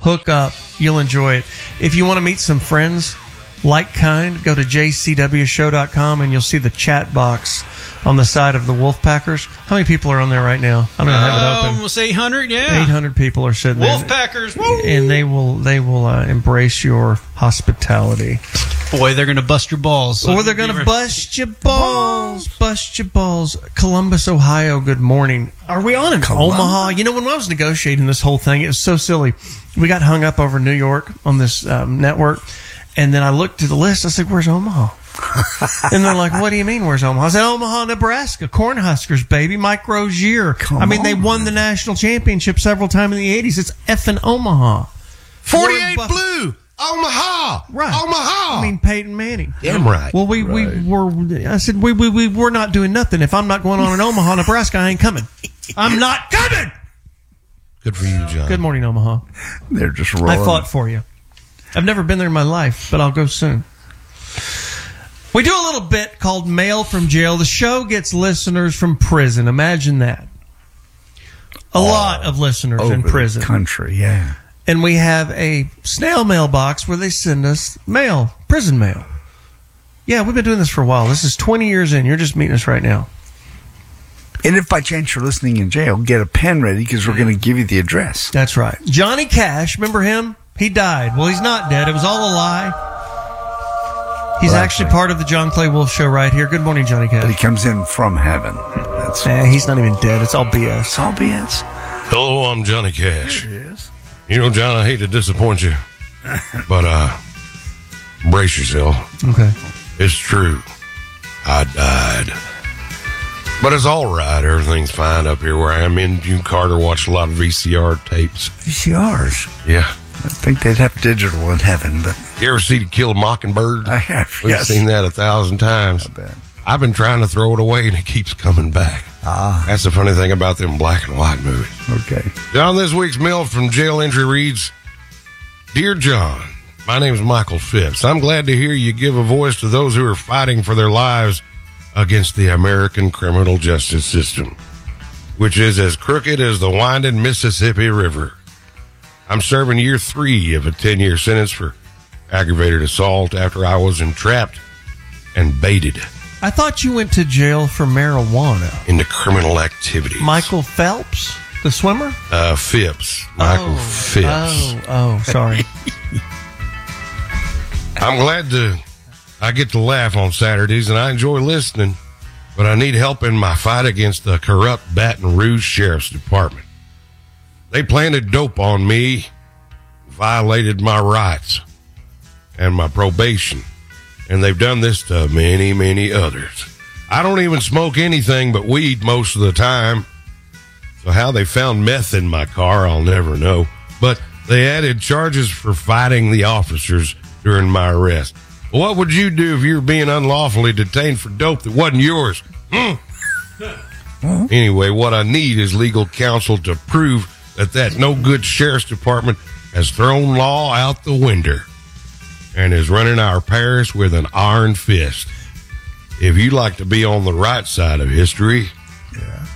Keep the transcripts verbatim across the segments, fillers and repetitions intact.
Hook up. You'll enjoy it. If you want to meet some friends, like kind, go to j c w show dot com and you'll see the chat box on the side of the Wolfpackers. How many people are on there right now? I'm going to have it open. Almost eight hundred, yeah. eight hundred people are sitting there. Wolfpackers, woo! And they will they will uh, embrace your hospitality. Boy, they're going to bust your balls. So or they're going to bust your balls. Bust your balls. Columbus, Ohio, good morning. Are we on in Columbus? Omaha? You know, when I was negotiating this whole thing, it was so silly. We got hung up over New York on this um, network. And then I looked at the list. I said, where's Omaha? And they're like, what do you mean, where's Omaha? I said, Omaha, Nebraska. Cornhuskers, baby. Mike Rozier. Come I mean, on. they won the national championship several times in the eighties. It's effing Omaha. forty-eight Warren Buff- Blue, Omaha. Right. Omaha. I mean, Peyton Manning. Damn right. Well, we, Right. we were, I said, we, we, we, we're not doing nothing. If I'm not going on in Omaha, Nebraska, I ain't coming. I'm not coming. Good for you, John. Good morning, Omaha. They're just rolling. I fought for you. I've never been there in my life, but I'll go soon. We do a little bit called Mail from Jail. The show gets listeners from prison. Imagine that. A lot of listeners Over in prison. the country, yeah. And we have a snail mail box where they send us mail, prison mail. Yeah, we've been doing this for a while. This is twenty years in. You're just meeting us right now. And if by chance you're listening in jail, get a pen ready because we're going to give you the address. That's right. Johnny Cash, remember him? He died. Well, he's not dead. It was all a lie. He's Well, actually actually- part of the John Clay Wolf Show right here. Good morning, Johnny But he Cash. comes in from heaven. That's Eh, he's not even dead. It's all B S. it's all B S. Hello, I'm Johnny Cash. It is. You know, John, I hate to disappoint you, but uh, brace yourself. Okay. It's true. I died. But it's all right. Everything's fine up here where I am. In June Carter watched a lot of V C R tapes. V C Rs. Yeah. I think they'd have digital in heaven, but You ever see To Kill a Mockingbird? I have. We've Yes. seen that a thousand times. I bet. I've been trying to throw it away and it keeps coming back. Ah, That's the funny thing about them black and white movies. okay. John, this week's mail from jail entry reads, Dear John, my name is Michael Phipps. I'm glad to hear you give a voice to those who are fighting for their lives against the American criminal justice system, which is as crooked as the winding Mississippi River. I'm serving year three of a ten-year sentence for aggravated assault after I was entrapped and baited I thought you went to jail for marijuana. into criminal activities. Michael Phelps, the swimmer? Uh, Phipps. Michael oh, Phipps. Oh, oh, sorry. I'm glad to I get to laugh on Saturdays and I enjoy listening, but I need help in my fight against the corrupt Baton Rouge Sheriff's Department. They planted dope on me, violated my rights and my probation, and they've done this to many, many others. I don't even smoke anything but weed most of the time, so how they found meth in my car, I'll never know. But they added charges for fighting the officers during my arrest. What would you do if you were being unlawfully detained for dope that wasn't yours? Hmm. Anyway, what I need is legal counsel to prove that that no-good sheriff's department has thrown law out the window and is running our parish with an iron fist. If you'd like to be on the right side of history, Yeah.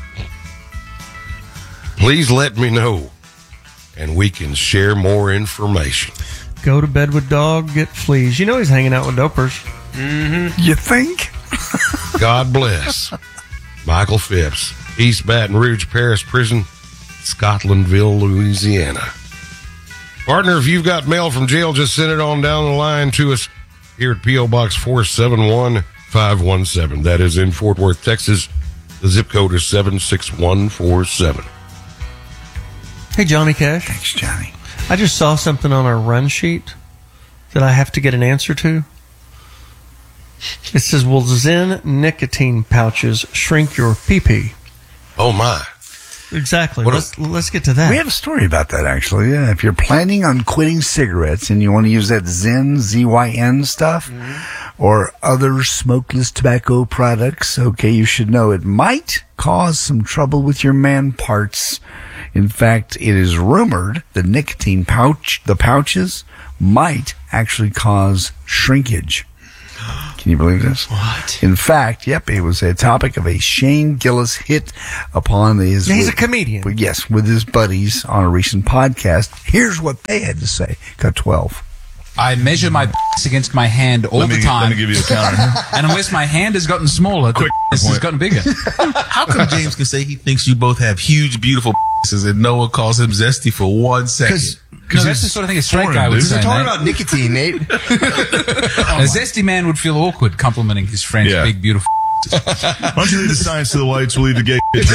please let me know, and we can share more information. Go to bed with dog, get fleas. You know he's hanging out with dopers. You think? God bless. Michael Phipps, East Baton Rouge Parish Prison, Scotlandville, Louisiana. Partner, if you've got mail from jail, just send it on down the line to us here at P O Box four seven one five one seven. That is in Fort Worth, Texas. The zip code is seven six one four seven. Hey, Johnny Cash. Thanks, Johnny. I just saw something on our run sheet that I have to get an answer to. It says, will Zen nicotine pouches shrink your pee-pee? Oh, my. Exactly. What a- Let's, let's get to that. We have a story about that, actually. Yeah. If you're planning on quitting cigarettes and you want to use that Zyn, Z Y N stuff, or other smokeless tobacco products, okay, you should know it might cause some trouble with your man parts. In fact, it is rumored the nicotine pouch, the pouches, might actually cause shrinkage. Can you believe this? What? In fact, yep, it was a topic of a Shane Gillis hit upon his. He's with, a comedian. with- yes, with his buddies on a recent podcast. Here's what they had to say. Cut twelve. I measure my against my hand all Let me, the time. let me give you a counter. And unless my hand has gotten smaller, the this has point. gotten bigger. How come James can say he thinks you both have huge, beautiful and Noah calls him zesty for one second? No, that's the sort of thing a straight foreign, guy would dude. say, We're Talking mate. about nicotine, Nate. A zesty man would feel awkward complimenting his friend's Yeah. big, beautiful. Why don't you leave the science to the whites? We'll leave the gay to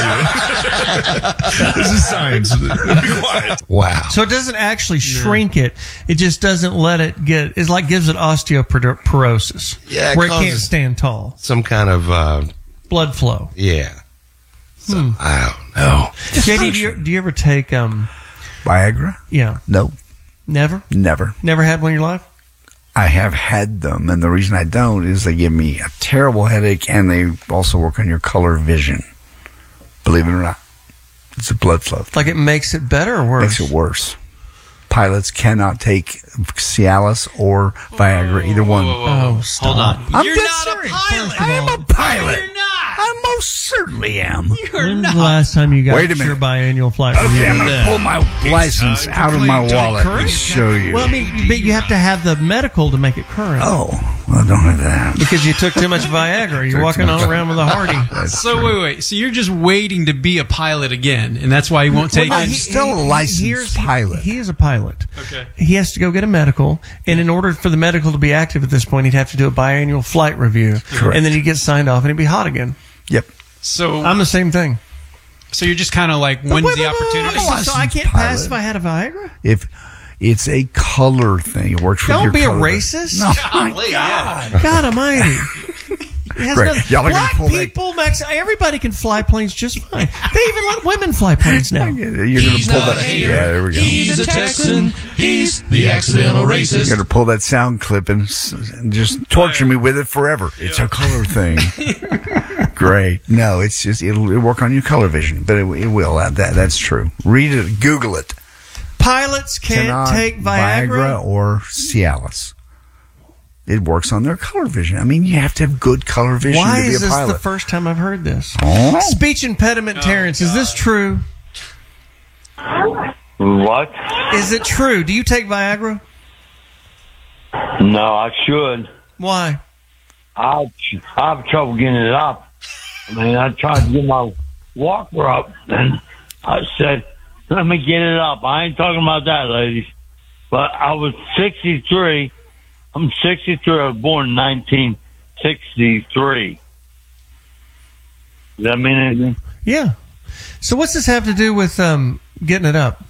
you. This is science. Be quiet. Wow. So it doesn't actually shrink it. It just doesn't let it get, it's like gives it osteoporosis. Yeah, it where it can't causes- stand tall. Some kind of, uh, Blood flow. yeah. So, I don't know. J D, do you, do you ever take, um, Viagra? yeah, No, never? never. Never had one in your life? I have had them, and the reason I don't is they give me a terrible headache, and they also work on your color vision. Believe it or not, it's a blood flow. Like it makes it better or worse? Makes it worse. Pilots cannot take Cialis or Viagra, either one. Oh, stop. Hold on. I'm You're dead not serious. a pilot. I am a pilot. You're not. I most certainly am. You're When's not. the last time you got Wait a your minute. biannual flight Okay, review? I'm going to pull my license out of my wallet and show you. Well, I mean, but you have to have the medical to make it current. Oh, well, I don't have that. Because you took too much Viagra. You're walking on around with a Hardy. That's So true. wait, wait. So you're just waiting to be a pilot again, and that's why you won't take Well, it. I'm still a licensed here's- pilot. He is a pilot. Okay. He has to go get a medical, and in order for the medical to be active at this point, he'd have to do a biannual flight review. Correct. And then he'd get signed off, and he'd be hot again. Yep. So, I'm the same thing. so you're just kind of like, when's Wait, the wait, wait, wait, opportunity? wait, So, so I can't Pilot. pass if I had a Viagra? If it's a color thing, it works with Don't your be a color. racist. No, Golly, yeah. God almighty. It has Great. nothing- Y'all are gonna Black pull that- people, Max, everybody can fly planes just fine. They even let women fly planes now. You're going to pull that. Yeah, there we go. He's a Texan. He's the accidental racist. You're going to pull that sound clip and, s- and just torture me with it forever. It's a color thing. Great. No, it's just it'll, it'll work on your color vision, but it, it will. That, that that's true. Read it. Google it. Pilots can't Cannot take Viagra. or Cialis. It works on their color vision. I mean, you have to have good color vision Why to be is a this pilot. the first time I've heard this? Oh. Speech impediment, Terrence. Is this true? What? Is it true? Do you take Viagra? No, I should. Why? I I have trouble getting it up. I mean, I tried to get my walker up, and I said, "Let me get it up." I ain't talking about that, ladies. But I was sixty-three. I'm sixty-three. I was born in nineteen sixty-three. Does that mean anything? Yeah. So what's this have to do with um, getting it up?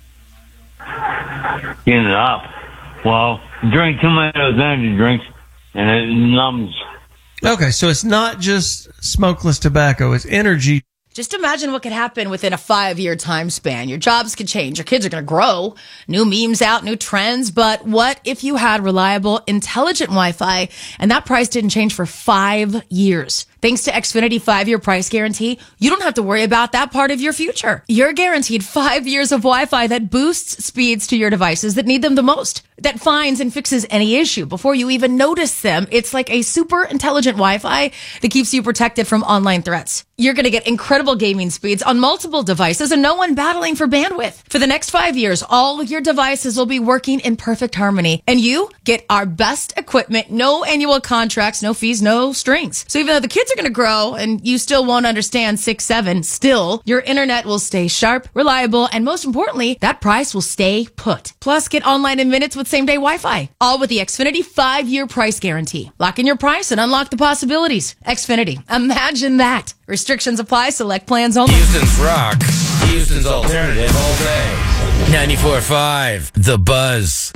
Getting it up. Well, drink too many of those energy drinks, and it numbs. Okay, so it's not just smokeless tobacco; it's energy. Just imagine what could happen within a five-year time span. Your jobs could change. Your kids are going to grow. New memes out, new trends. But what if you had reliable, intelligent Wi-Fi and that price didn't change for five years? Thanks to Xfinity five-year price guarantee, you don't have to worry about that part of your future. You're guaranteed five years of Wi-Fi that boosts speeds to your devices that need them the most, that finds and fixes any issue before you even notice them. It's like a super intelligent Wi-Fi that keeps you protected from online threats. You're going to get incredible gaming speeds on multiple devices and no one battling for bandwidth. For the next five years, all of your devices will be working in perfect harmony. And you get our best equipment, no annual contracts, no fees, no strings. So even though the kids are going to grow and you still won't understand six seven, still, your internet will stay sharp, reliable, and most importantly, that price will stay put. Plus, get online in minutes with same-day Wi-Fi. All with the Xfinity five-year price guarantee. Lock in your price and unlock the possibilities. Xfinity. Imagine that. Restrictions apply. Select plans only. Houston's rock. Houston's alternative all day. ninety-four point five. The Buzz.